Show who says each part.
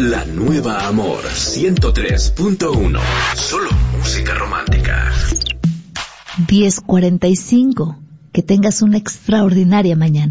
Speaker 1: La nueva Amor 103.1. Solo música romántica.
Speaker 2: 10:45. Que tengas una extraordinaria mañana.